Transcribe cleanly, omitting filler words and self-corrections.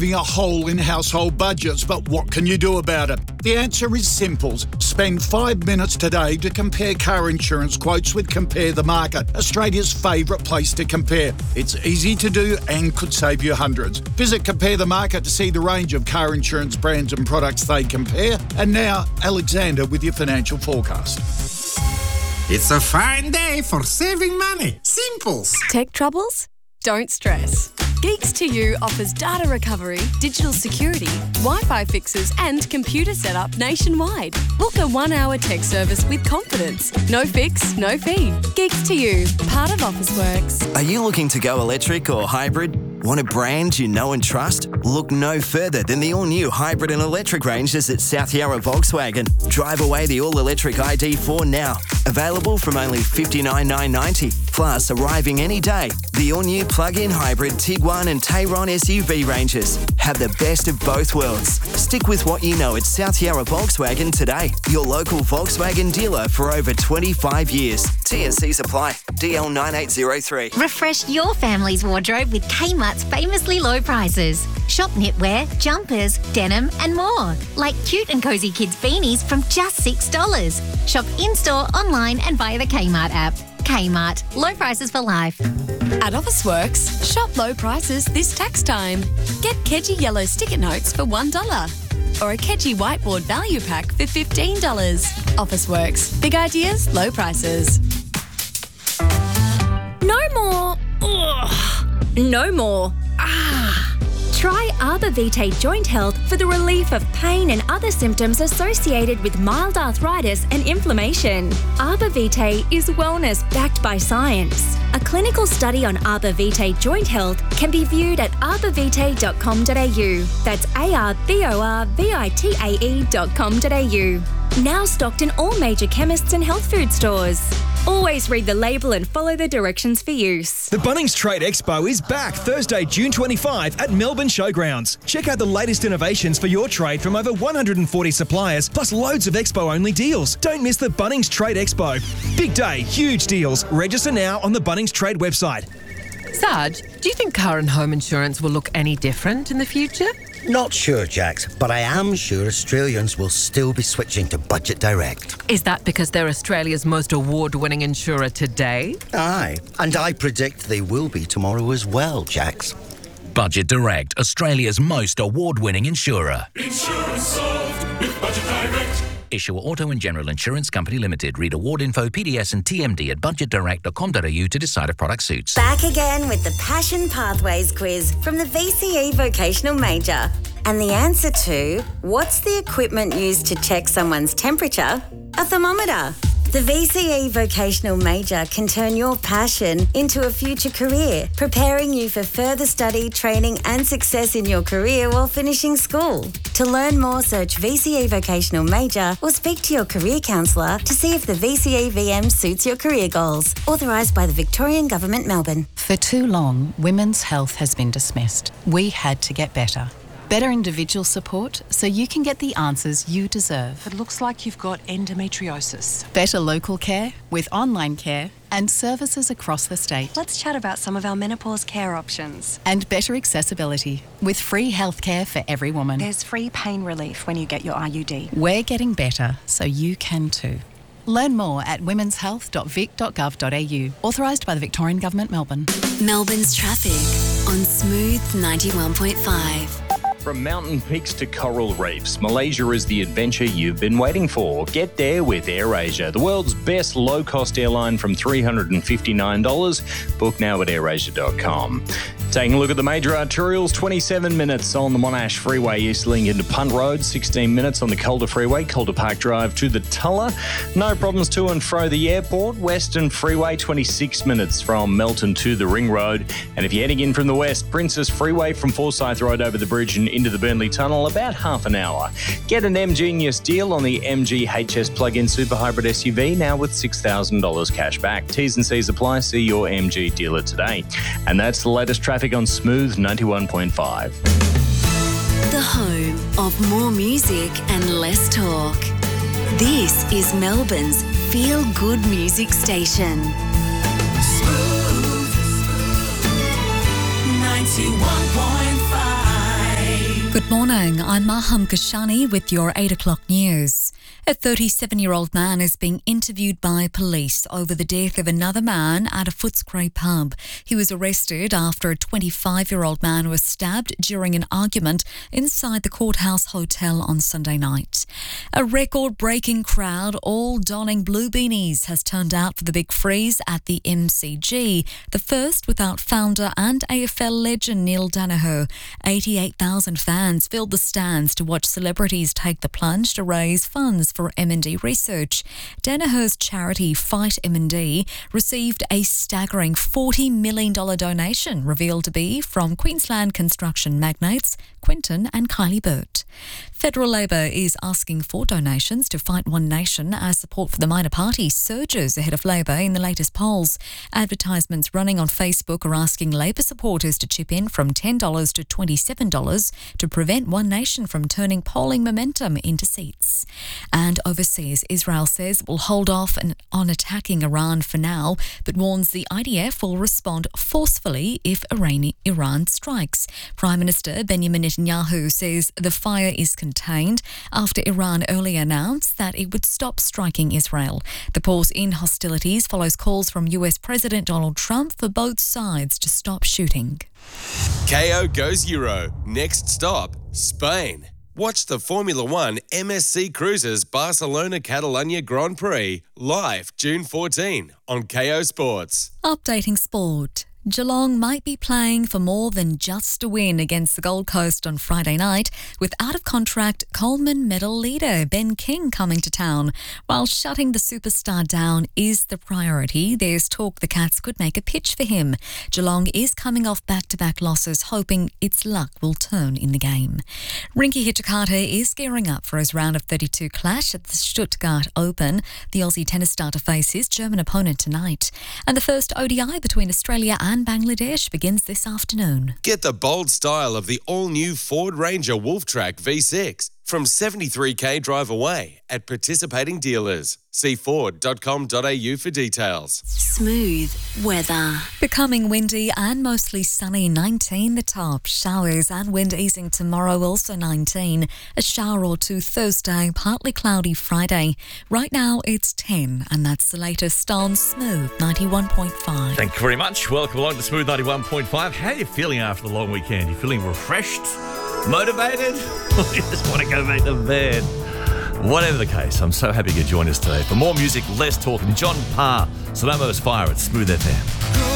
a hole in household budgets, but what can you do about it? The answer is simple. Spend 5 minutes today to compare car insurance quotes with Compare the Market, Australia's favourite place to compare. It's easy to do and could save you hundreds. Visit Compare the Market to see the range of car insurance brands and products they compare. And now, Alexander with your financial forecast. It's a fine day for saving money. Simples. Tech troubles? Don't stress. Geeks2U offers data recovery, digital security, Wi-Fi fixes and computer setup nationwide. Book a 1-hour tech service with confidence. No fix, no fee. Geeks2U, part of Officeworks. Are you looking to go electric or hybrid? Want a brand you know and trust? Look no further than the all-new hybrid and electric ranges at South Yarra Volkswagen. Drive away the all-electric ID4 now. Available from only $59,990. Plus, arriving any day, the all-new plug-in hybrid Tiguan and Tayron SUV ranges. Have the best of both worlds. Stick with what you know at South Yarra Volkswagen today. Your local Volkswagen dealer for over 25 years. T&Cs apply. DL 9803. Refresh your family's wardrobe with Kmart's famously low prices. Shop knitwear, jumpers, denim and more. Like cute and cosy kids beanies from just $6. Shop in-store, online and via the Kmart app. Kmart. Low prices for life. At Officeworks, shop low prices this tax time. Get Kedgie yellow sticker notes for $1 or a Kedgie whiteboard value pack for $15. Officeworks. Big ideas, low prices. No more. Ugh. No more. Try Arbor Vitae Joint Health for the relief of pain and other symptoms associated with mild arthritis and inflammation. Arbor Vitae is wellness backed by science. A clinical study on Arbor Vitae Joint Health can be viewed at arborvitae.com.au. That's ARBORVITAE.com.au. Now stocked in all major chemists and health food stores. Always read the label and follow the directions for use. The Bunnings Trade Expo is back Thursday, June 25 at Melbourne Showgrounds. Check out the latest innovations for your trade from over 140 suppliers, plus loads of expo-only deals. Don't miss the Bunnings Trade Expo. Big day, huge deals. Register now on the Bunnings Trade website. Sarge, do you think car and home insurance will look any different in the future? Not sure, Jax, but I am sure Australians will still be switching to Budget Direct. Is that because they're Australia's most award-winning insurer today? Aye, and I predict they will be tomorrow as well, Jax. Budget Direct, Australia's most award-winning insurer. Insurance solved with Budget Direct. Issuer Auto and General Insurance Company Limited. Read award info, PDS and TMD at budgetdirect.com.au to decide if product suits. Back again with the Passion Pathways quiz from the VCE Vocational Major. And the answer to, what's the equipment used to check someone's temperature? A thermometer. The VCE Vocational Major can turn your passion into a future career, preparing you for further study, training and success in your career while finishing school. To learn more, search VCE Vocational Major or speak to your career counsellor to see if the VCE VM suits your career goals. Authorised by the Victorian Government, Melbourne. For too long, women's health has been dismissed. We had to get better. Better individual support so you can get the answers you deserve. It looks like you've got endometriosis. Better local care with online care and services across the state. Let's chat about some of our menopause care options. And better accessibility with free healthcare for every woman. There's free pain relief when you get your IUD. We're getting better so you can too. Learn more at womenshealth.vic.gov.au. Authorised by the Victorian Government, Melbourne. Melbourne's traffic on Smooth 91.5. From mountain peaks to coral reefs, Malaysia is the adventure you've been waiting for. Get there with AirAsia, the world's best low-cost airline from $359. Book now at airasia.com. Taking a look at the major arterials, 27 minutes on the Monash Freeway, Eastlink into Punt Road, 16 minutes on the Calder Freeway, Calder Park Drive to the Tulla. No problems to and fro the airport. Western Freeway, 26 minutes from Melton to the Ring Road. And if you're heading in from the west, Princess Freeway from Forsyth Road over the bridge and into the Burnley Tunnel, about half an hour. Get an MGenius deal on the MG HS plug-in super hybrid SUV now with $6,000 cash back. T's and C's apply. See your MG dealer today. And that's the latest traffic on Smooth 91.5. The home of more music and less talk. This is Melbourne's feel-good music station. Smooth 91.5. Good morning, I'm Maham Kashani with your 8 o'clock news. A 37-year-old man is being interviewed by police over the death of another man at a Footscray pub. He was arrested after a 25-year-old man was stabbed during an argument inside the Courthouse Hotel on Sunday night. A record-breaking crowd, all donning blue beanies, has turned out for the Big Freeze at the MCG, the first without founder and AFL legend Neil Daniher. 88,000 fans filled the stands to watch celebrities take the plunge to raise funds for M&D research. Daniher's charity Fight M&D received a staggering $40 million donation, revealed to be from Queensland construction magnates Quinton and Kylie Burt. Federal Labor is asking for donations to Fight One Nation as support for the minor party surges ahead of Labor in the latest polls. Advertisements running on Facebook are asking Labor supporters to chip in from $10 to $27 to prevent One Nation from turning polling momentum into seats. And overseas, Israel says it will hold off on attacking Iran for now, but warns the IDF will respond forcefully if Iran strikes. Prime Minister Benjamin Netanyahu says the fire is contained after Iran earlier announced that it would stop striking Israel. The pause in hostilities follows calls from US President Donald Trump for both sides to stop shooting. KO goes Euro. Next stop, Spain. Watch the Formula One MSC Cruises Barcelona-Catalunya Grand Prix live June 14 on KO Sports. Updating sport. Geelong might be playing for more than just a win against the Gold Coast on Friday night, with out-of-contract Coleman medal leader Ben King coming to town. While shutting the superstar down is the priority, there's talk the Cats could make a pitch for him. Geelong is coming off back-to-back losses, hoping its luck will turn in the game. Rinky Hijikata is gearing up for his round of 32 clash at the Stuttgart Open. The Aussie tennis star to face his German opponent tonight. And the first ODI between Australia and Bangladesh begins this afternoon. Get the bold style of the all-new Ford Ranger Wolftrack V6 from $73,000 drive away at participating dealers. See Ford.com.au for details. Smooth weather. Becoming windy and mostly sunny, 19 the top. Showers and wind easing tomorrow, also 19. A shower or two Thursday, partly cloudy Friday. Right now it's 10, and that's the latest on Smooth 91.5. Thank you very much. Welcome along to Smooth 91.5. How are you feeling after the long weekend? You feeling refreshed? Motivated? Or you just want to go back to bed? Whatever the case, I'm so happy you could join us today. For more music, less talking, John Parr, Sonamo's Fire at Smooth FM.